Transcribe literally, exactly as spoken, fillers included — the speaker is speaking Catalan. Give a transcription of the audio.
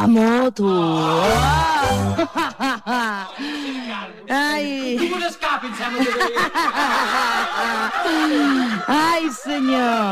la moto. Oh. Ai. Tu n'escapi, em sembla que... Ai, senyor.